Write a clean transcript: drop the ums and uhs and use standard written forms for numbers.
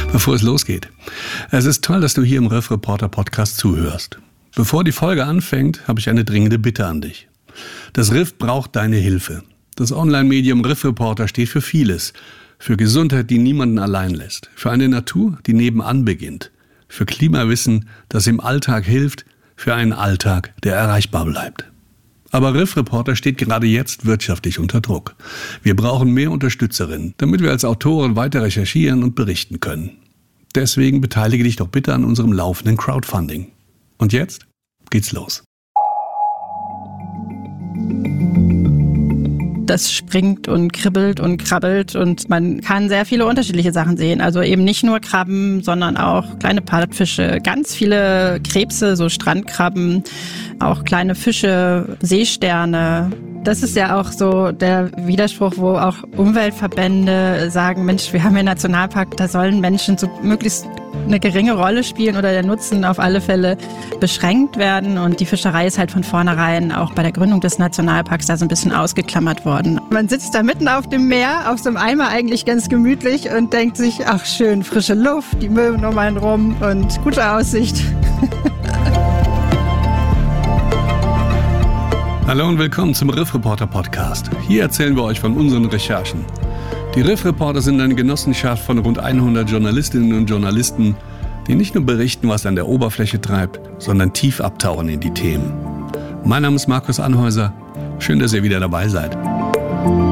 Bevor es losgeht. Es ist toll, dass du hier im Riff Reporter Podcast zuhörst. Bevor die Folge anfängt, habe ich eine dringende Bitte an dich. Das Riff braucht deine Hilfe. Das Online-Medium Riff Reporter steht für vieles. Für Gesundheit, die niemanden allein lässt. Für eine Natur, die nebenan beginnt. Für Klimawissen, das im Alltag hilft. Für einen Alltag, der erreichbar bleibt. Aber Riff Reporter steht gerade jetzt wirtschaftlich unter Druck. Wir brauchen mehr Unterstützerinnen, damit wir als Autoren weiter recherchieren und berichten können. Deswegen beteilige dich doch bitte an unserem laufenden Crowdfunding. Und jetzt geht's los. Das springt und kribbelt und krabbelt und man kann sehr viele unterschiedliche Sachen sehen. Also eben nicht nur Krabben, sondern auch kleine Plattfische, ganz viele Krebse, so Strandkrabben, auch kleine Fische, Seesterne. Das ist ja auch so der Widerspruch, wo auch Umweltverbände sagen, Mensch, wir haben hier einen Nationalpark, da sollen Menschen so möglichst eine geringe Rolle spielen oder der Nutzen auf alle Fälle beschränkt werden. Und die Fischerei ist halt von vornherein auch bei der Gründung des Nationalparks da so ein bisschen ausgeklammert worden. Man sitzt da mitten auf dem Meer, auf so einem Eimer eigentlich ganz gemütlich und denkt sich, ach schön, frische Luft, die Möwen um einen rum und gute Aussicht. Hallo und willkommen zum Riff Reporter Podcast. Hier erzählen wir euch von unseren Recherchen. Die Riff Reporter sind eine Genossenschaft von rund 100 Journalistinnen und Journalisten, die nicht nur berichten, was an der Oberfläche treibt, sondern tief abtauchen in die Themen. Mein Name ist Markus Anhäuser. Schön, dass ihr wieder dabei seid.